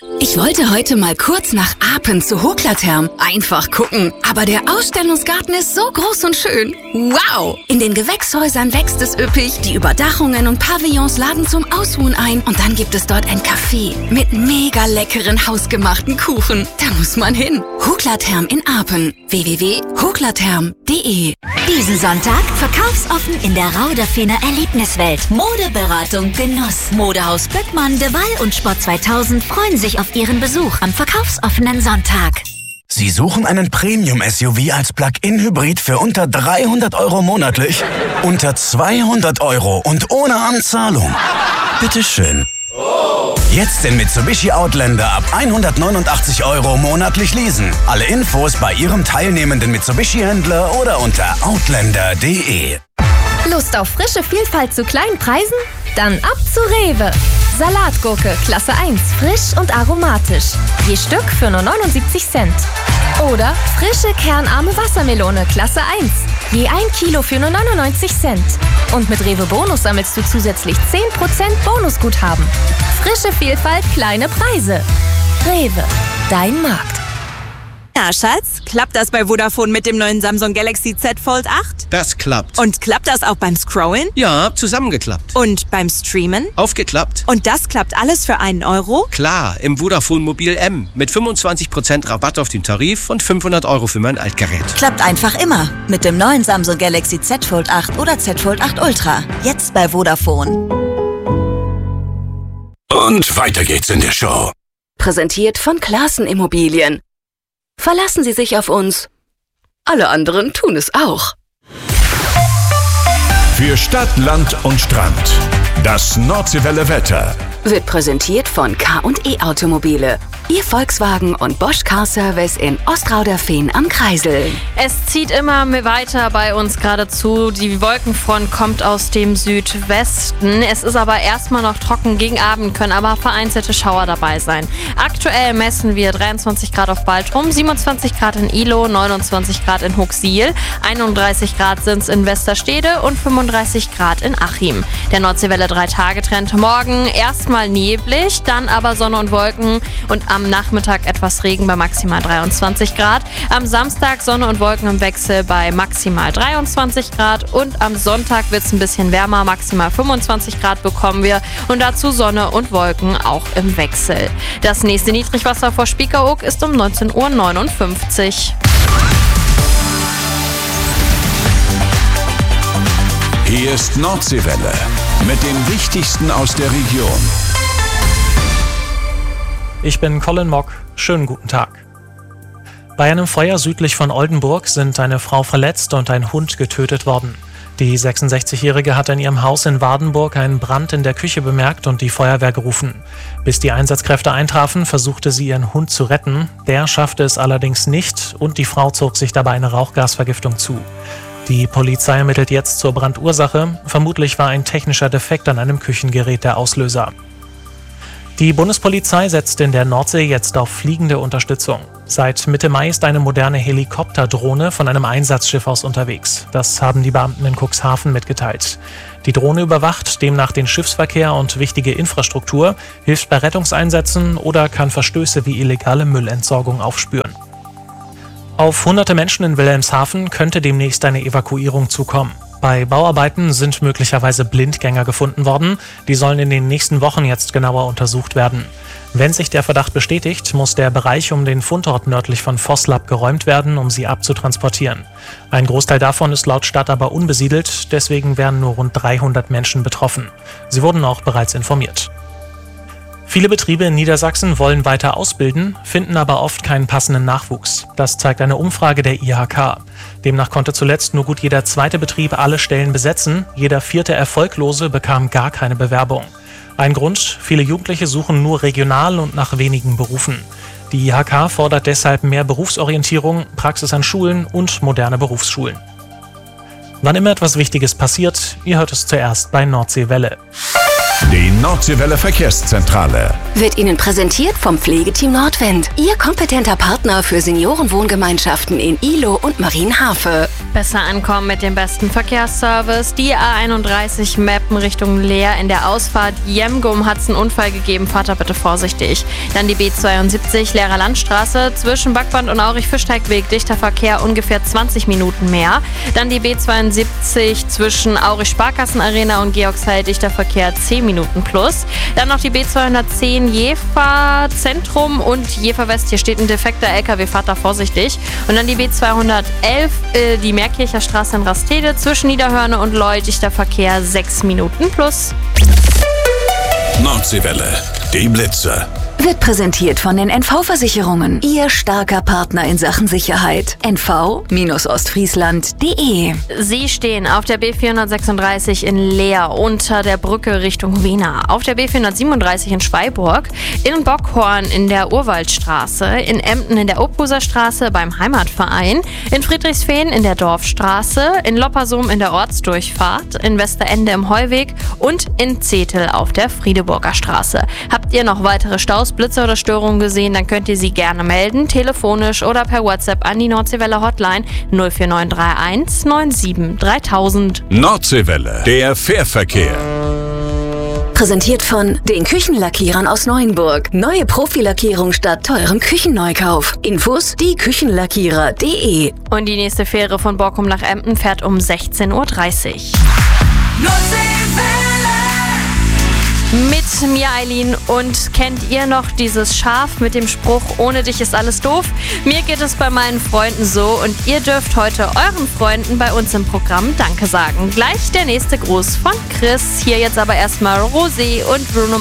Ich wollte heute mal kurz nach Apen zu Hoklatherm. Einfach gucken. Aber der Ausstellungsgarten ist so groß und schön. Wow! In den Gewächshäusern wächst es üppig, die Überdachungen und Pavillons laden zum Ausruhen ein. Und dann gibt es dort ein Café mit mega leckeren hausgemachten Kuchen. Da muss man hin. Hoklatherm in Apen. www.hoklatherm.de. Diesen Sonntag verkaufsoffen in der Rauderfener Erlebniswelt. Modeberatung Genuss. Modehaus Böckmann, De Waal und Sport 2000 freuen sich auf Ihren Besuch am verkaufsoffenen Sonntag. Sie suchen einen Premium-SUV als Plug-in-Hybrid für unter 300 € monatlich? Unter 200 € und ohne Anzahlung? Bitteschön. Jetzt den Mitsubishi Outlander ab 189 € monatlich leasen. Alle Infos bei Ihrem teilnehmenden Mitsubishi-Händler oder unter outlander.de. Lust auf frische Vielfalt zu kleinen Preisen? Dann ab zu Rewe. Salatgurke Klasse 1, frisch und aromatisch. Je Stück für nur 79 Cent. Oder frische kernarme Wassermelone Klasse 1. Je 1 Kilo für nur 99 Cent. Und mit Rewe Bonus sammelst du zusätzlich 10% Bonusguthaben. Frische Vielfalt, kleine Preise. Rewe, dein Markt. Ja, Schatz, klappt das bei Vodafone mit dem neuen Samsung Galaxy Z Fold 8? Das klappt. Und klappt das auch beim Scrollen? Ja, zusammengeklappt. Und beim Streamen? Aufgeklappt. Und das klappt alles für 1 €? Klar, im Vodafone Mobil M mit 25% Rabatt auf den Tarif und 500 € für mein Altgerät. Klappt einfach immer mit dem neuen Samsung Galaxy Z Fold 8 oder Z Fold 8 Ultra. Jetzt bei Vodafone. Und weiter geht's in der Show. Präsentiert von Classen Immobilien. Verlassen Sie sich auf uns. Alle anderen tun es auch. Für Stadt, Land und Strand. Das Nordseewelle Wetter. Wird präsentiert von K&E Automobile. Ihr Volkswagen und Bosch Car Service in Ostrauderfehn am Kreisel. Es zieht immer weiter bei uns geradezu. Die Wolkenfront kommt aus dem Südwesten. Es ist aber erstmal noch trocken. Gegen Abend können aber vereinzelte Schauer dabei sein. Aktuell messen wir 23 Grad auf Baltrum, 27 Grad in Ihlow, 29 Grad in Huxil, 31 Grad sind es in Westerstede und 35 Grad in Achim. Der Nordseewelle 3-Tage-Trend morgen erstmal neblig, dann aber Sonne und Wolken und am Nachmittag etwas Regen bei maximal 23 Grad. Am Samstag Sonne und Wolken im Wechsel bei maximal 23 Grad und am Sonntag wird es ein bisschen wärmer, maximal 25 Grad bekommen wir und dazu Sonne und Wolken auch im Wechsel. Das nächste Niedrigwasser vor Spiekeroog ist um 19:59 Uhr. Hier ist Nordseewelle mit dem Wichtigsten aus der Region. Ich bin Colin Mock. Schönen guten Tag. Bei einem Feuer südlich von Oldenburg sind eine Frau verletzt und ein Hund getötet worden. Die 66-Jährige hat in ihrem Haus in Wardenburg einen Brand in der Küche bemerkt und die Feuerwehr gerufen. Bis die Einsatzkräfte eintrafen, versuchte sie ihren Hund zu retten. Der schaffte es allerdings nicht und die Frau zog sich dabei eine Rauchgasvergiftung zu. Die Polizei ermittelt jetzt zur Brandursache. Vermutlich war ein technischer Defekt an einem Küchengerät der Auslöser. Die Bundespolizei setzt in der Nordsee jetzt auf fliegende Unterstützung. Seit Mitte Mai ist eine moderne Helikopterdrohne von einem Einsatzschiff aus unterwegs. Das haben die Beamten in Cuxhaven mitgeteilt. Die Drohne überwacht demnach den Schiffsverkehr und wichtige Infrastruktur, hilft bei Rettungseinsätzen oder kann Verstöße wie illegale Müllentsorgung aufspüren. Auf hunderte Menschen in Wilhelmshaven könnte demnächst eine Evakuierung zukommen. Bei Bauarbeiten sind möglicherweise Blindgänger gefunden worden. Die sollen in den nächsten Wochen jetzt genauer untersucht werden. Wenn sich der Verdacht bestätigt, muss der Bereich um den Fundort nördlich von Voslab geräumt werden, um sie abzutransportieren. Ein Großteil davon ist laut Stadt aber unbesiedelt, deswegen wären nur rund 300 Menschen betroffen. Sie wurden auch bereits informiert. Viele Betriebe in Niedersachsen wollen weiter ausbilden, finden aber oft keinen passenden Nachwuchs. Das zeigt eine Umfrage der IHK. Demnach konnte zuletzt nur gut jeder zweite Betrieb alle Stellen besetzen, jeder vierte Erfolglose bekam gar keine Bewerbung. Ein Grund: viele Jugendliche suchen nur regional und nach wenigen Berufen. Die IHK fordert deshalb mehr Berufsorientierung, Praxis an Schulen und moderne Berufsschulen. Wann immer etwas Wichtiges passiert, ihr hört es zuerst bei Nordseewelle. Die Nordseewelle Verkehrszentrale. wird Ihnen präsentiert vom Pflegeteam Nordwind. Ihr kompetenter Partner für Seniorenwohngemeinschaften in Ihlow und Marienhafe. Besser ankommen mit dem besten Verkehrsservice. Die A31 Meppen Richtung Leer in der Ausfahrt Jemgum hat es einen Unfall gegeben. Fahrt da bitte vorsichtig. Dann die B72 Leerer Landstraße zwischen Backband und Aurich-Fischteigweg. Dichter Verkehr, ungefähr 20 Minuten mehr. Dann die B72 zwischen Aurich-Sparkassenarena und Georgshall. Dichter Verkehr 10 Minuten plus. Dann noch die B210 Jever Zentrum und Jever West. Hier steht ein defekter LKW. Fahrt da vorsichtig. Und dann die B211 die Meerkircher Straße in Rastede zwischen Niederhörne und Leu. Dichter Verkehr 6 Minuten plus. Nordseewelle, die Blitzer. Wird präsentiert von den NV-Versicherungen. Ihr starker Partner in Sachen Sicherheit. NV-Ostfriesland.de. Sie stehen auf der B436 in Leer unter der Brücke Richtung Wena, auf der B437 in Schweiburg, in Bockhorn in der Urwaldstraße, in Emden in der Opuser Straße beim Heimatverein, in Friedrichsfehn in der Dorfstraße, in Loppersum in der Ortsdurchfahrt, in Westerende im Heuweg und in Zetel auf der Friedeburger Straße. Habt ihr noch weitere Staus, Blitze oder Störungen gesehen, dann könnt ihr sie gerne melden, telefonisch oder per WhatsApp an die Nordseewelle Hotline 04931 97 3000. Nordseewelle, der Fährverkehr. Präsentiert von den Küchenlackierern aus Neuenburg. Neue Profilackierung statt teurem Küchenneukauf. Infos dieküchenlackierer.de. Und die nächste Fähre von Borkum nach Emden fährt um 16:30 Uhr. Mit mir, Eileen. Und kennt ihr noch dieses Schaf mit dem Spruch, ohne dich ist alles doof? Mir geht es bei meinen Freunden so und ihr dürft heute euren Freunden bei uns im Programm Danke sagen. Gleich der nächste Gruß von Chris. Hier jetzt aber erstmal Rosé und Bruno